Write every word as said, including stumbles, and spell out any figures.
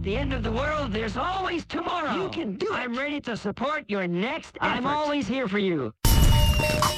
the end of the world, there's always tomorrow. You can do it. I'm ready to support your next effort. I'm always here for you.